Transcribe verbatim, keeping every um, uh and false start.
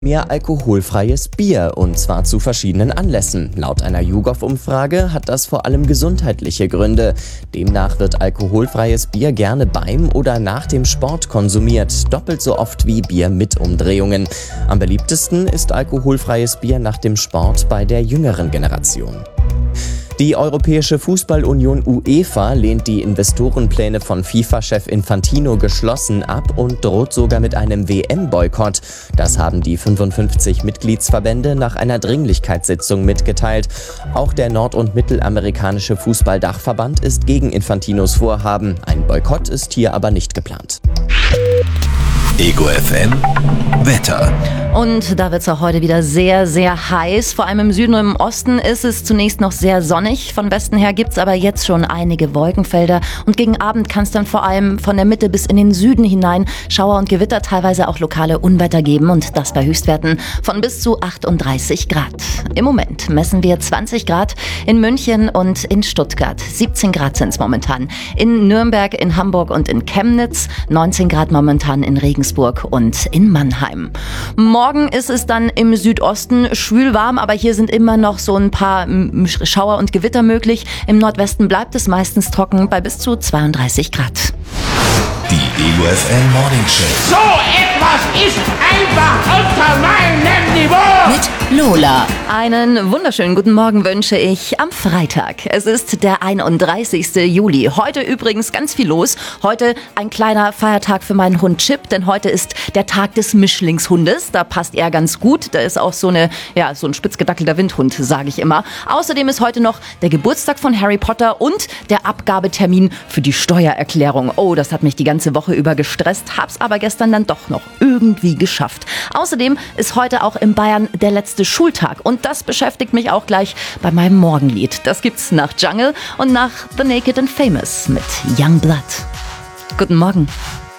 Mehr alkoholfreies Bier, und zwar zu verschiedenen Anlässen. Laut einer YouGov-Umfrage hat das vor allem gesundheitliche Gründe. Demnach wird alkoholfreies Bier gerne beim oder nach dem Sport konsumiert, doppelt so oft wie Bier mit Umdrehungen. Am beliebtesten ist alkoholfreies Bier nach dem Sport bei der jüngeren Generation. Die Europäische Fußballunion UEFA lehnt die Investorenpläne von FIFA-Chef Infantino geschlossen ab und droht sogar mit einem W M-Boykott. Das haben die fünfundfünfzig Mitgliedsverbände nach einer Dringlichkeitssitzung mitgeteilt. Auch der nord- und mittelamerikanische Fußballdachverband ist gegen Infantinos Vorhaben. Ein Boykott ist hier aber nicht geplant. Ego F M Wetter. Und da wird es auch heute wieder sehr, sehr heiß. Vor allem im Süden und im Osten ist es zunächst noch sehr sonnig. Von Westen her gibt es aber jetzt schon einige Wolkenfelder. Und gegen Abend kann es dann vor allem von der Mitte bis in den Süden hinein Schauer und Gewitter, teilweise auch lokale Unwetter geben. Und das bei Höchstwerten von bis zu achtunddreißig Grad. Im Moment messen wir zwanzig Grad in München und in Stuttgart. siebzehn Grad sind es momentan. In Nürnberg, in Hamburg und in Chemnitz. neunzehn Grad momentan in Regensburg und in Mannheim. Morgen ist es dann im Südosten schwül warm, aber hier sind immer noch so ein paar Schauer und Gewitter möglich. Im Nordwesten bleibt es meistens trocken bei bis zu zweiunddreißig Grad. Die Ego F M Morning Show. So etwas ist einfach unter meinem Niveau. Mit Lola. Einen wunderschönen guten Morgen wünsche ich am Freitag. Es ist der einunddreißigste Juli. Heute übrigens ganz viel los. Heute ein kleiner Feiertag für meinen Hund Chip, denn heute ist der Tag des Mischlingshundes. Da passt er ganz gut. Da ist auch so eine, ja, so ein spitzgedackelter Windhund, sage ich immer. Außerdem ist heute noch der Geburtstag von Harry Potter und der Abgabetermin für die Steuererklärung. Oh, das hat mich die ganze Woche über gestresst, hab's aber gestern dann doch noch irgendwie geschafft. Außerdem ist heute auch in Bayern der letzte Schultag und das beschäftigt mich auch gleich bei meinem Morgenlied. Das gibt's nach Jungle und nach The Naked and Famous mit Young Blood. Guten Morgen.